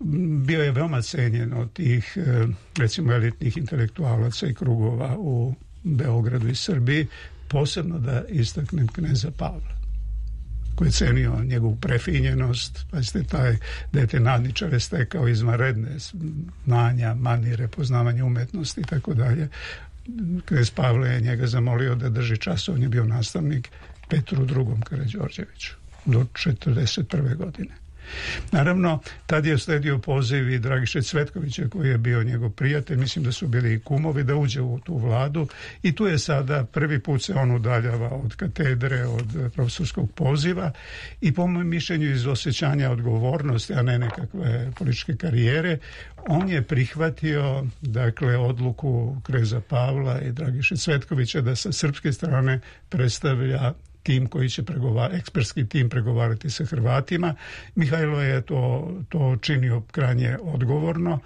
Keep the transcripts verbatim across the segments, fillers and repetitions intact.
bio je veoma cenjen od tih, recimo, elitnih intelektualaca i krugova u Beogradu i Srbiji, posebno da istaknem kneza Pavla, koji je cenio njegovu prefinjenost, pazite, taj da je te nadničare stekao izvanredne znanja, manire, poznavanje umetnosti i tako dalje. Knez Pavle je njega zamolio da drži časov, on je bio nastavnik Petru drugom Karađorđeviću do četrdeset prve godine. Naravno, tad je usledio poziv i Dragiše Cvetkovića, koji je bio njegov prijatelj, mislim da su bili i kumovi, da uđe u tu vladu, i tu je sada prvi put se on udaljava od katedre, od profesorskog poziva, i po mojem mišljenju iz osjećanja odgovornosti, a ne nekakve političke karijere, on je prihvatio, dakle, odluku kneza Pavla i Dragiše Cvetkovića da sa srpske strane predstavlja tim koji će pregovarati, ekspertski tim pregovarati sa Hrvatima. Mihajlo je to, to činio krajnje odgovorno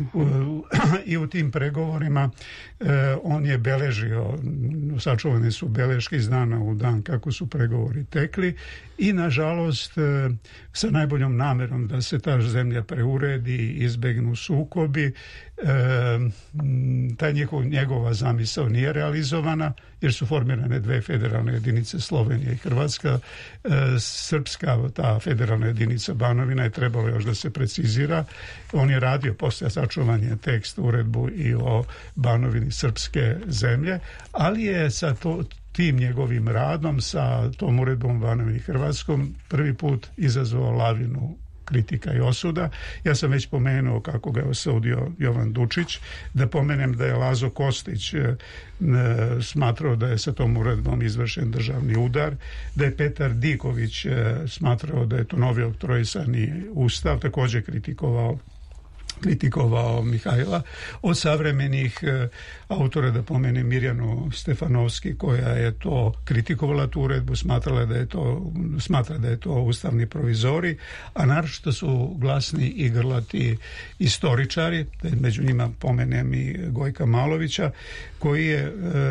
i u tim pregovorima eh, on je beležio, sačuvane su beleške iz dana u dan kako su pregovori tekli, i nažalost eh, sa najboljom namerom da se ta zemlja preuredi, izbegnu sukobi, eh, taj njegov, njegova zamisao nije realizovana, jer su formirane dve federalne jedinice, Slovenija i Hrvatska. E, srpska, ta federalna jedinica Banovina, je trebalo još da se precizira. On je radio posle sačuvanja tekst, uredbu i o Banovini srpske zemlje, ali je sa to, tim njegovim radom, sa tom uredbom Banovini Hrvatskom, prvi put izazvao lavinu kritika i osuda. Ja sam već pomenuo kako ga je osudio Jovan Dučić, da pomenem da je Lazo Kostić e, smatrao da je sa tom uredbom izvršen državni udar, da je Petar Diković e, smatrao da je to novi oktroisani ustav, također kritikovao kritikovao Mihajla. Od savremenih e, autora, da pomenem Mirjanu Stefanovski, koja je to kritikovala tu uredbu, smatrala da je to, smatra da je to ustavni provizori, a naročito su glasni i grlati istoričari, među njima pomenem i Gojka Malovića, koji je e,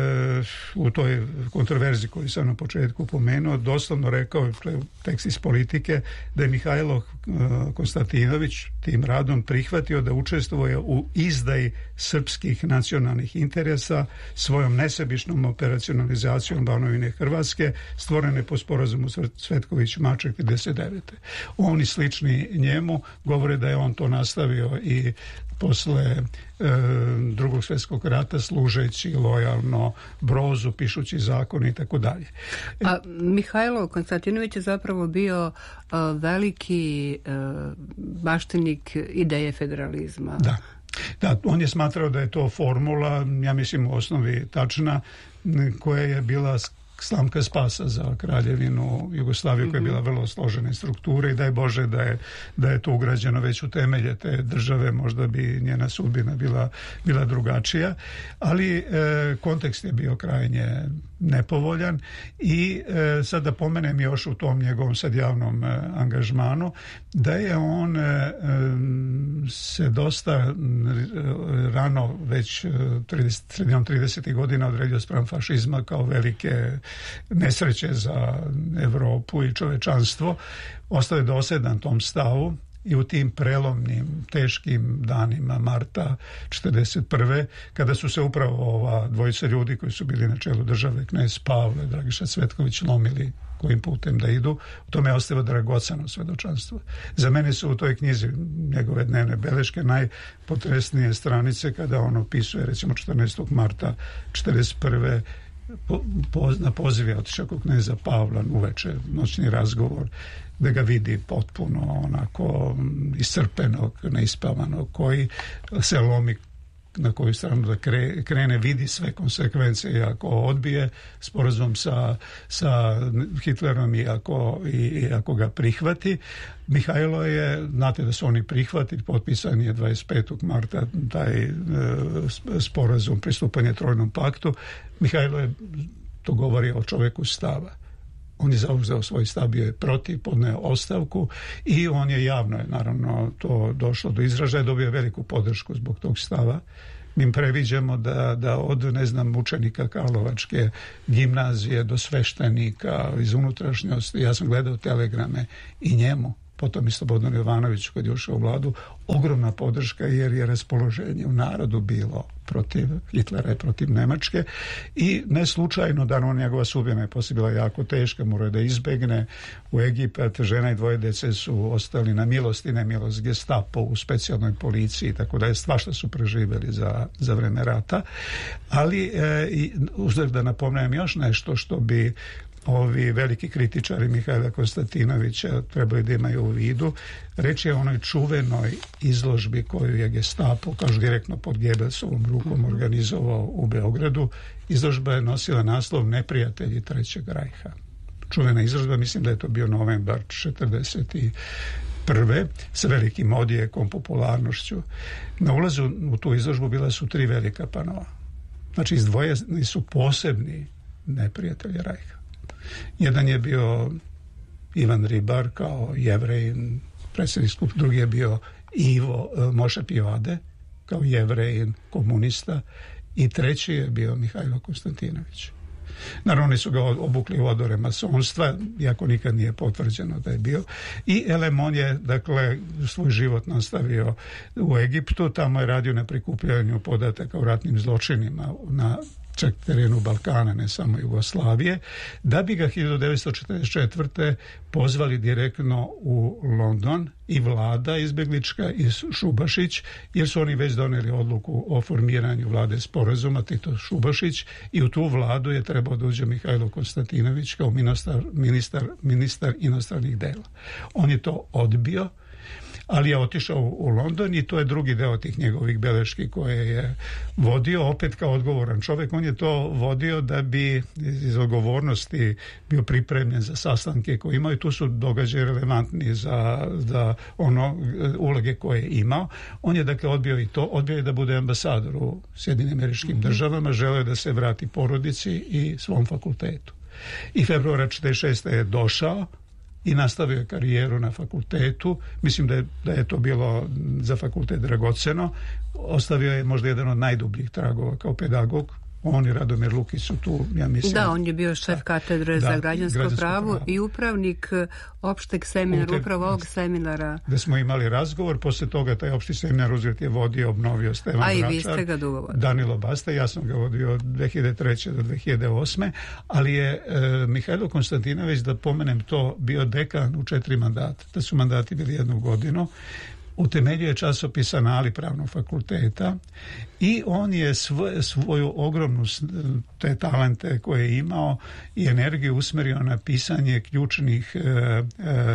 u toj kontroverziji koju sam na početku pomenuo doslovno rekao, tekst iz Politike, da je Mihajlo e, Konstantinović tim radom prihvatio da učestvuje u izdaji srpskih nacionalnih interesa svojom nesebičnom operacionalizacijom Banovine Hrvatske, stvorene po sporazumu Cvetković-Maček pedeset devete. Oni slični njemu govore da je on to nastavio i posle e, drugog svjetskog rata, služeći lojalno Brozu, pišući zakon i tako dalje. A Mihajlo Konstantinović je zapravo bio uh, veliki uh, baštenik ideje federalizma. Da. Da, on je smatrao da je to formula, ja mislim u osnovi tačna, koja je bila slamka spasa za kraljevinu Jugoslaviju, koja je bila vrlo složene strukture, i daj Bože da je, da je to ugrađeno već u temelje te države, možda bi njena sudbina bila, bila drugačija, ali e, kontekst je bio krajnje nepovoljan. I e, sad da pomenem još u tom njegovom sad javnom e, angažmanu, da je on e, se dosta e, rano, već trideset, sredinom tridesetih godina odredio spram fašizma kao velike nesreće za Evropu i čovečanstvo. Ostao je dosedan tom stavu i u tim prelomnim, teškim danima marta četrdeset prve, kada su se upravo ova dvojica ljudi koji su bili na čelu države, knez Pavle, Dragiša Cvetković, lomili kojim putem da idu, u tome je ostavio dragoceno svedočanstvo. Za mene su u toj knjizi njegove dnevne beleške najpotresnije stranice, kada on opisuje, recimo četrnaestog marta četrdeset prve Po, po, na poziv je otišao kod kneza Pavla uveče, noćni razgovor, da ga vidi potpuno onako iscrpenog, neispavanog, koji se lomi na koju stranu da kre, krene, vidi sve konsekvence, i ako odbije sporazum sa, sa Hitlerom, i ako, i, i ako ga prihvati. Mihajlo je, znate da su oni prihvati, potpisan je dvadeset petog marta taj e, sporazum, pristupanje Trojnom paktu. Mihajlo je, to govori o čoveku stava. On je zauzeo svoj stav, bio je protiv, podneo ostavku, i on je javno, je naravno to došlo do izražaja, dobio veliku podršku zbog tog stava. Mi previđamo da, da od, ne znam, učenika Karlovačke gimnazije do sveštenika iz unutrašnjosti, ja sam gledao telegrame, i njemu potom i Slobodanu Jovanoviću kad je ušao u vladu, ogromna podrška jer je raspoloženje u narodu bilo protiv Hitlera i protiv Nemačke i ne slučajno da on, njegova sudbina je poslije bila jako teška, morao je da izbegne u Egipat, žena i dvoje dece su ostali na milost i nemilost Gestapo u specijalnoj policiji, tako da je svašta su preživjeli za, za vreme rata, ali e, i, uzgled da napomenem još nešto što bi ovi veliki kritičari Mihajla Konstantinovića trebali da imaju u vidu. Reč je o onoj čuvenoj izložbi koju je Gestapo, kažu direktno pod Goebbelsovom rukom, organizovao u Beogradu. Izložba je nosila naslov Neprijatelji Trećeg rajha. Čuvena izložba, mislim da je to bio novembar četrdeset prve sa velikim odjekom, popularnošću. Na ulazu u tu izložbu bila su tri velika panova. Znači izdvojeni su posebni neprijatelji rajha. Jedan je bio Ivan Ribar kao Jevrejin, predsjednik skupštine, drugi je bio Ivo Moša Pivade kao Jevrejin, komunista i treći je bio Mihajlo Konstantinović. Naravno, oni su ga obukli u odore masonstva, iako nikad nije potvrđeno da je bio. I Elemon je, dakle, svoj život nastavio u Egiptu, tamo je radio na prikupljanju podataka o ratnim zločinima na čak terenu Balkana, ne samo Jugoslavije, da bi ga hiljadu devetsto četrdeset četvrte pozvali direktno u London i vlada izbeglička i Šubašić, jer su oni već doneli odluku o formiranju vlade sporazuma, Tito Šubašić, i u tu vladu je trebao da uđe Mihajlo Konstantinović kao ministar, ministar, ministar inostranih dela. On je to odbio, ali je otišao u London i to je drugi deo tih njegovih beleški koje je vodio, opet kao odgovoran čovjek. On je to vodio da bi iz odgovornosti bio pripremljen za sastanke koje imao i tu su događaji relevantni za, za ono uloge koje je imao. On je dakle odbio i to, odbio je da bude ambasador u Sjedinim Američkim Državama, želeo je da se vrati porodici i svom fakultetu. I februara četrdeset šeste je došao i nastavio je karijeru na fakultetu. Mislim da je, da je to bilo za fakultet dragoceno. Ostavio je možda jedan od najdubljih tragova kao pedagog. On i Radomir Lukić su tu, ja mislim. Da, on je bio šef katedre da, za građansko, građansko pravo, pravo i upravnik opšteg seminara, upravo ovog seminara. Da smo imali razgovor, posle toga taj opšti seminar uzet je vodio, obnovio Stevan A Vračar. A i vi ste ga dugo vodili. Danilo Basta, ja sam ga vodio od dve hiljade treće do dve hiljade osme ali je e, Mihajlo Konstantinović, da pomenem to, bio dekan u četiri mandata. Da su mandati bili jednu godinu. Utemeljuje časopis Anali Pravnog fakulteta i on je svoj, svoju ogromnu te talente koje je imao i energiju usmerio na pisanje ključnih e, e,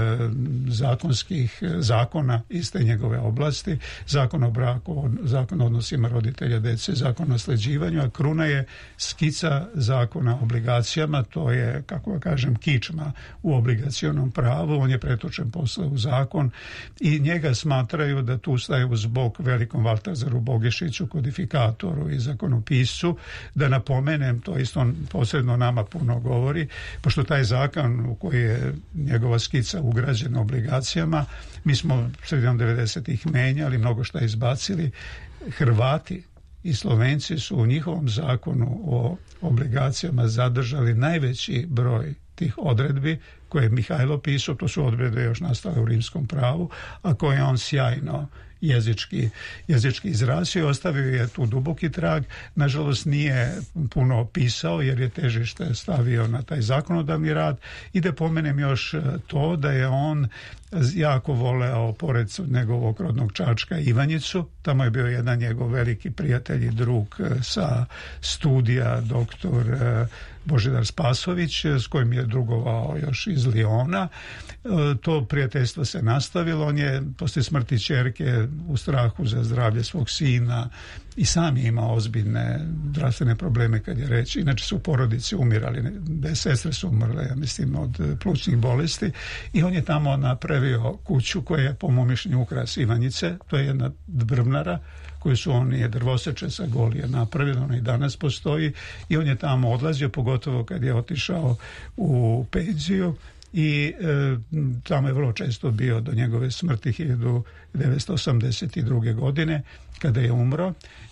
zakonskih zakona iz te njegove oblasti, zakon o braku, zakon o odnosima roditelja dece, zakon o nasljeđivanju, a kruna je skica zakona o obligacijama, to je, kako da kažem, kičma u obligacionom pravu, on je pretočen posle u zakon i njega smatraju da tu staje uz bok velikom Valtazaru Bogišiću, kodifikatoru i zakonopiscu. Da napomenem, to isto on posredno nama puno govori, pošto taj zakon u koji je njegova skica ugrađena obligacijama, mi smo sredinom devedesetih menjali, mnogo šta izbacili. Hrvati i Slovenci su u njihovom zakonu o obligacijama zadržali najveći broj tih odredbi koje je Mihajlo pisao, to su odredbe još nastale u rimskom pravu, a koje je on sjajno jezički, jezički izrazio, ostavio je tu duboki trag. Nažalost nije puno pisao jer je težište stavio na taj zakonodavni rad. I da pomenem još to da je on jako voleo pored njegovog rodnog Čačka Ivanjicu, tamo je bio jedan njegov veliki prijatelj i drug sa studija, doktor Božidar Spasović, s kojim je drugovao još iz Liona. To prijateljstvo se nastavilo, on je poslije smrti ćerke u strahu za zdravlje svog sina i sam je imao ozbiljne zdravstvene probleme kad je reći, inače su u porodici umirali, dve sestre su umrle, ja mislim, od plućnih bolesti i on je tamo napravio kuću koja je po mom mišljenju ukras Ivanjice, to je jedna drvnara koju su oni drvoseče sa Golije napravili, ona i danas postoji i on je tamo odlazio, pogotovo kad je otišao u penziju i e, tamo je vrlo često bio do njegove smrti hiljadu devetsto osamdeset druge godine kada je umro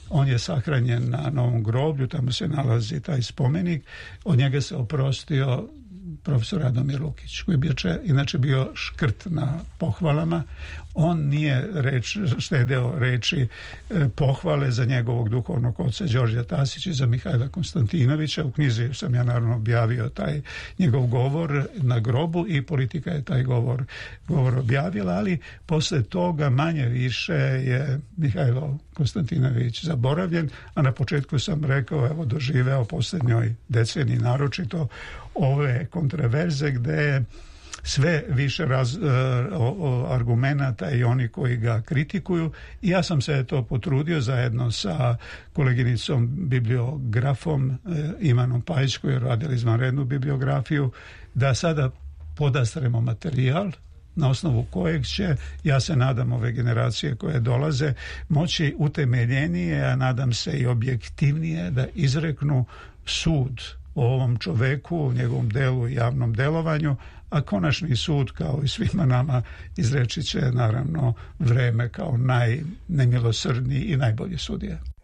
On je sahranjen na Novom groblju, tamo se nalazi taj spomenik. Od njega se oprostio profesor Radomir Lukić, koji je če, inače bio škrt na pohvalama. On nije reč, štedeo reči e, pohvale za njegovog duhovnog oca Đorđa Tasića i za Mihajla Konstantinovića. U knjizi sam ja naravno objavio taj njegov govor na grobu i Politika je taj govor, govor objavila, ali posle toga manje više je Mihajlo Konstantinović zaboravljen, a na početku sam rekao, evo, doživeo posljednjoj deceniji naročito ove kontraverze gde je sve više raz, uh, argumenata i oni koji ga kritikuju. I ja sam se to potrudio zajedno sa koleginicom bibliografom uh, Ivanom Pajić, koji je radila izvanrednu bibliografiju, da sada podastremo materijal na osnovu kojeg će, ja se nadam, ove generacije koje dolaze moći utemeljenije, a nadam se i objektivnije da izreknu sud o ovom čoveku, o njegovom delu i javnom delovanju, a konačni sud, kao i svima nama, izreći će naravno vreme kao najnemilosrdniji i najbolji sudija.